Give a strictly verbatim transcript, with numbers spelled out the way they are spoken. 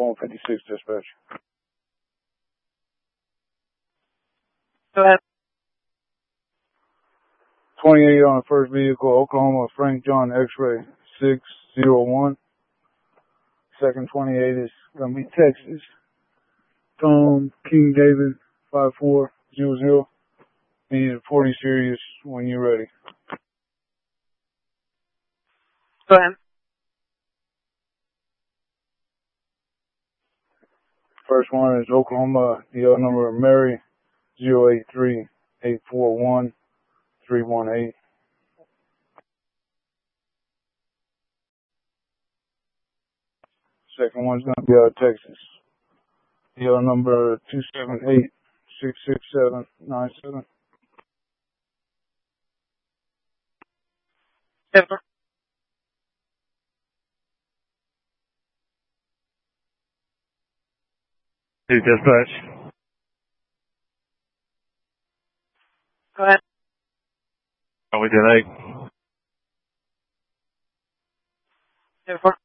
one fifty-six dispatch. Go ahead. twenty-eight on the first vehicle, Oklahoma Frank John X-ray six zero one. Second twenty-eight is going to be Texas. Tom King David five four zero zero. Need a forty series when you're ready. Go ahead. First one is Oklahoma, the other number Mary zero eight three eight four one three one eight. Second one's going to be out of Texas. The other number two seven eight six six seven nine seven. Denver. Hey, dispatch. Go ahead. Oh, we did eight. Denver.